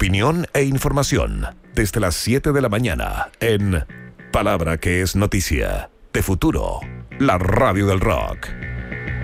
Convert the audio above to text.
opinión e información desde las 7 de la mañana en Palabra que es noticia de Futuro, la radio del rock.